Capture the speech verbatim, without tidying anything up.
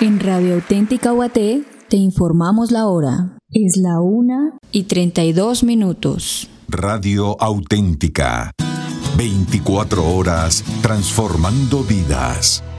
En Radio Auténtica Guaté te informamos la hora. Es la una y treinta y dos minutos. Radio Auténtica. veinticuatro horas transformando vidas.